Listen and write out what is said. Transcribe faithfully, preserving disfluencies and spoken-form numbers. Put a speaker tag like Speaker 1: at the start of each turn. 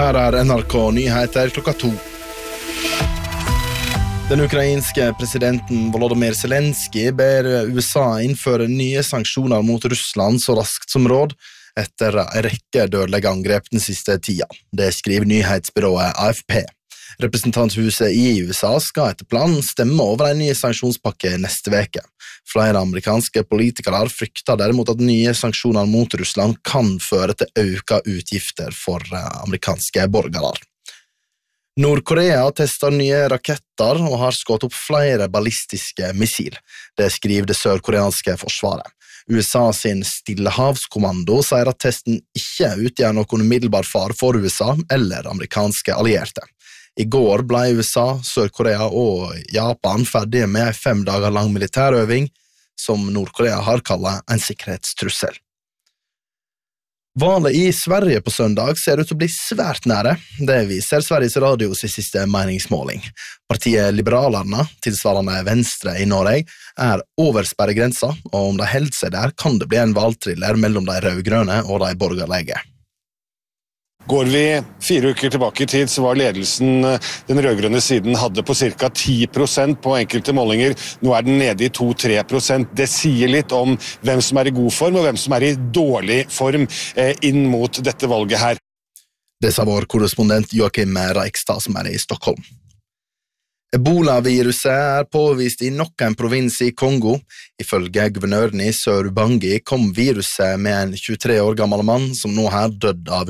Speaker 1: Her er N R K Nyheter klokka to. Den ukrainske presidenten Volodymyr Zelensky ber U S A innføre nye sanksjoner mot Russland så raskt som råd etter en rekke dødelige angrep den siste tida. Det skriver nyhetsbyrået A F P. Representanthuset i U S A skal etter planen stemme over en ny sanksjonspakke neste veke. Flere amerikanske politikere frykter derimot at nye sanksjoner mot Russland kan føre til økte utgifter for amerikanske borgere. Nord-Korea testar nye raketter og har skått opp flere ballistiske missil. Det skriver det sørkoreanske forsvaret. U S A sin Stillehavskommando sier at testen ikke utgjør noen umiddelbar fare for U S A eller amerikanske allierte. I går ble U S A, Sør-Korea og Japan ferdige med en fem dager lang militærøving som Nord-Korea har kallet en sikkerhetstrussel. Valget i Sverige på søndag ser ut til å bli svært nære. Det viser Sveriges Radios siste meningsmåling. Partiet Liberalerna, tilsvarende Venstre i Norge, er over sperregrensa, og om de holder seg der kan det bli en valgthriller mellom de rødgrønne og de borgerlige.
Speaker 2: Går vi fire uker tilbake i tid, så var ledelsen den rødgrønne siden hadde på ca. ti prosent på enkelte målinger. Nå er den nede i to til tre prosent. Det sier litt om hvem som er i god form og hvem som er i dårlig form inn mot dette valget her.
Speaker 1: Det sa vår korrespondent Joakim Reikstad som er i Stockholm. Ebola-viruset er påvist i nok en provins i Kongo. Ifølge guvernøren i Sør-Ubangi kom viruset med en tjuetre år gammel mann som nå har dødd av